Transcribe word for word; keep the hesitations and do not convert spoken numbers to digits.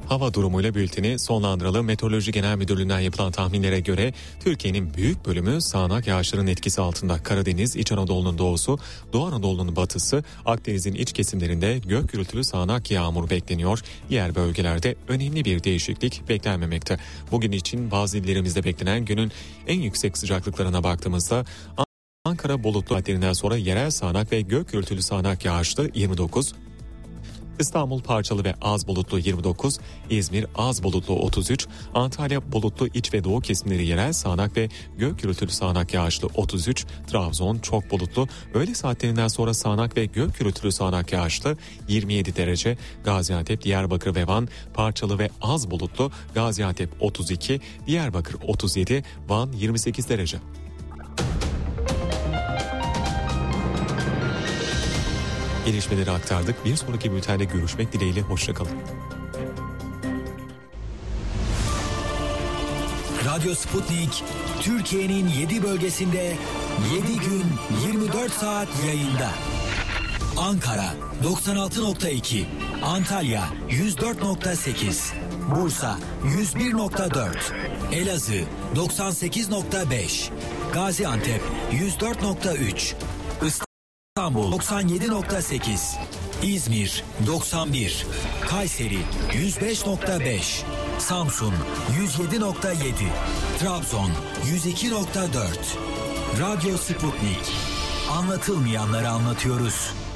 Hava durumuyla bülteni sonlandıralım. Meteoroloji Genel Müdürlüğü'nden yapılan tahminlere göre Türkiye'nin büyük bölümü sağanak yağışların etkisi altında. Karadeniz, İç Anadolu'nun doğusu, Doğu Anadolu'nun batısı, Akdeniz'in iç kesimlerinde gök gürültülü sağanak yağmur bekleniyor. Diğer bölgelerde önemli bir değişiklik beklenmemekte. Bugün için bazı illerimizde beklenen günün en yüksek sıcaklıklarına baktığımızda Ankara bulutlu, saatlerinden sonra yerel sağanak ve gök gürültülü sağanak yağışlı yirmi dokuz, İstanbul parçalı ve az bulutlu yirmi dokuz, İzmir az bulutlu otuz üç, Antalya bulutlu iç ve doğu kesimleri yerel sağanak ve gök gürültülü sağanak yağışlı otuz üç, Trabzon çok bulutlu, öğle saatlerinden sonra sağanak ve gök gürültülü sağanak yağışlı yirmi yedi derece, Gaziantep, Diyarbakır ve Van parçalı ve az bulutlu, Gaziantep otuz iki, Diyarbakır otuz yedi, Van yirmi sekiz derece. Gelişmeleri aktardık. Bir sonraki bültende görüşmek dileğiyle. Hoşçakalın. Radyo Sputnik, Türkiye'nin yedi bölgesinde yedi gün yirmi dört saat yayında. Ankara doksan altı nokta iki, Antalya yüz dört nokta sekiz, Bursa yüz bir nokta dört, Elazığ doksan sekiz nokta beş, Gaziantep yüz dört nokta üç, İstanbul doksan yedi nokta sekiz, İzmir doksan bir, Kayseri yüz beş nokta beş, Samsun yüz yedi nokta yedi, Trabzon yüz iki nokta dört. Radyo Sputnik. Anlatılmayanları anlatıyoruz.